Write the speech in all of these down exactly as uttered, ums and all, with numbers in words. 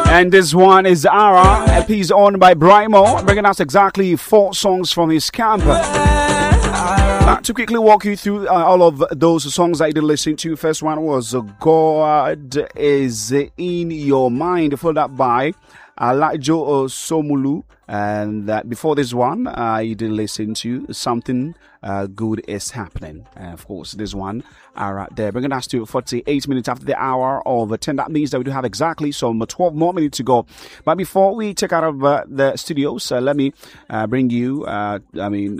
And this one is Ara, a piece owned by Brymo, bringing us exactly four songs from his camp. Now, to quickly walk you through uh, all of those songs I did listen to, first one was uh, God is in Your Mind, followed up by Alajo Somulu. And uh, before this one, I did listen to Something uh, Good Is Happening. And of course, this one are uh, there. Bringing us to forty-eight minutes after the hour of ten. That means that we do have exactly some twelve more minutes to go. But before we take out of uh, the studios, uh, let me uh, bring you, uh, I mean...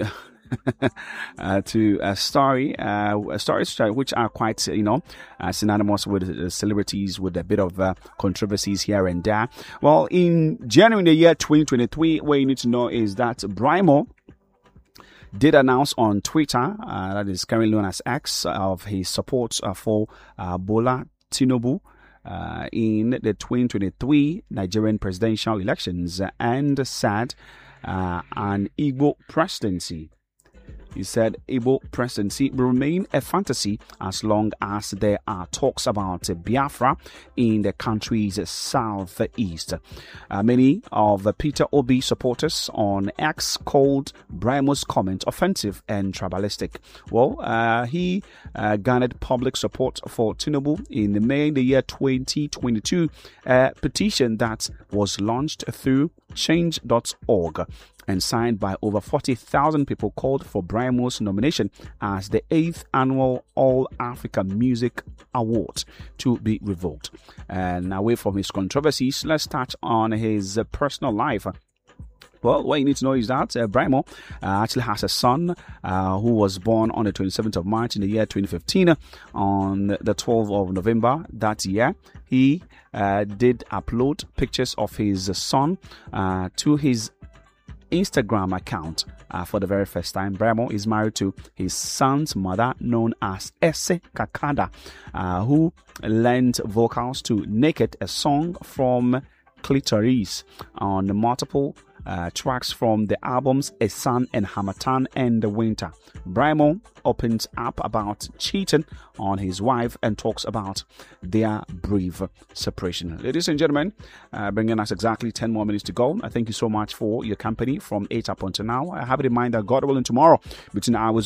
uh, to a story, uh, a story which are quite, you know, uh, synonymous with uh, celebrities, with a bit of uh, controversies here and there. Well, in January the year twenty twenty-three, what you need to know is that Brymo did announce on Twitter, uh, that is currently known as X, of his support uh, for uh, Bola Tinubu uh, in the twenty twenty-three Nigerian presidential elections, and said uh, an Igbo presidency. He said Igbo presidency will remain a fantasy as long as there are talks about Biafra in the country's southeast. Uh, many of the Peter Obi supporters on X called Brymo's comment offensive and tribalistic. Well, uh, he uh, garnered public support for Tinubu in May the year twenty twenty-two, a petition that was launched through change dot org and signed by over forty thousand people called for Brymo's nomination as the eighth annual All Africa Music Award to be revoked. And away from his controversies, let's touch on his uh, personal life. Well, what you need to know is that uh, Brymo uh, actually has a son uh, who was born on the twenty-seventh of March in the year twenty fifteen. On the twelfth of November that year, he uh, did upload pictures of his son uh, to his Instagram account uh, for the very first time. Brymo is married to his son's mother, known as Ese Kakada, uh, who lent vocals to Naked, a song from Clitoris, on multiple uh, tracks from the albums A Sun and Hamatan and The Winter. Brymo opens up about cheating on his wife and talks about their brief separation. Ladies and gentlemen, uh, bringing us exactly ten more minutes to go. I thank you so much for your company from eight up until now. I have it in mind that God willing, tomorrow between the hours